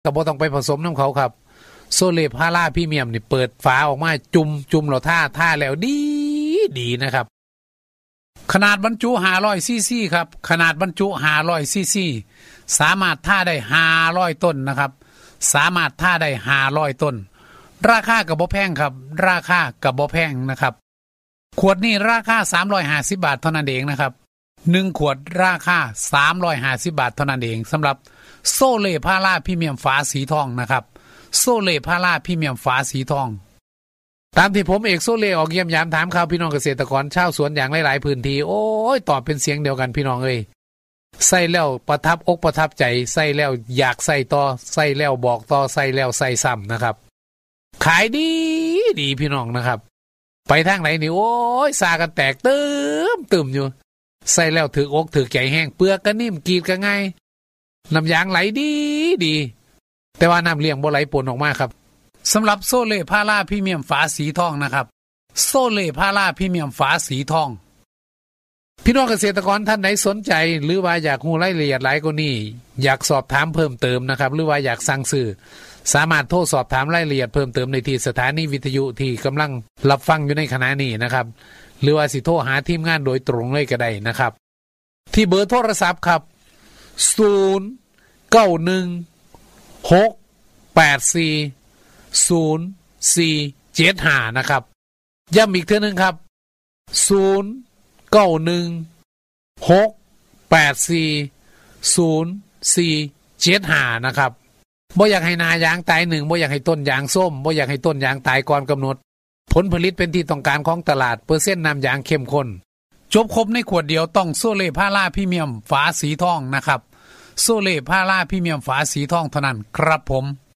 ก็บ่ต้องไปผสมน้ำเขาครับโซเลพาราพรีเมียมนี่เปิดฝาออกมาจุ่มแล้วท่าแล้วดีนะครับขนาดบรรจุ500ซีซีครับขนาดบรรจุ500ซีซีสามารถท่าได้500ต้นนะครับสามารถท่าได้500ต้นราคาก็บ่แพงครับราคาก็บ่แพงนะครับขวดนี้ราคา350บาทเท่านั้นเองนะครับ1ขวดราคา350บาทเท่านั้นเองสำหรับโซเลพาราพรีเมียมฝาสีทองนะครับโซเลพาราพรีเมียมฝาสีทองตามที่ผมเอกโซเลออกเยี่ยมยามถามข่าวพี่น้องเกษตรกรชาวสวนอย่างหลายๆพื้นที่โอ้ยตอบเป็นเสียงเดียวกันพี่น้องเอ้ยใส่แล้วประทับอกประทับใจใส่แล้วอยากใส่ต่อใส่แล้วบอกต่อใส่แล้วใส่ซ้ำนะครับขายดีพี่น้องนะครับไปทางไหนนี่โอ้ยซากันแตกตึมอยู่ใส่แล้วถืออกถือใจแห้งเปลือกก็นิ่มกรีดก็ง่ายน้ำยางไหลดีแต่ว่าน้ำเลี้ยงบ่ไหลปนออกมาครับสำหรับโซเลพาราพรีเมียมฝาสีทองนะครับโซเลพาราพรีเมียมฝาสีทองพี่น้องเกษตรกรท่านไหนสนใจหรือว่าอยากรู้รายละเอียดหลายกว่านี้อยากสอบถามเพิ่มเติมนะครับหรือว่าอยากสั่งซื้อสามารถโทรสอบถามรายละเอียดเพิ่มเติมในที่สถานีวิทยุที่กำลังรับฟังอยู่ในขณะนี้นะครับหรือว่าสิโทรหาทีมงานโดยตรงเลยก็ได้นะครับที่เบอร์โทรศัพท์ครับ0916840475นะครับย้ำอีกเทื่อนึงครับ0916840475นะครับบ่อยากให้นายางตาย1บ่อยากให้ต้นยางส้มบ่อยากให้ต้นยางตายก่อนกำหนดผลผลิตเป็นที่ต้องการของตลาดเปอร์เซ็นต์น้ำยางเข้มข้นจบครบในขวดเดียวต้องโซเลพาราพรีเมียมฝาสีทองนะครับโซเลพาราพรีเมียมฝาสีทองเท่านั้นครับผม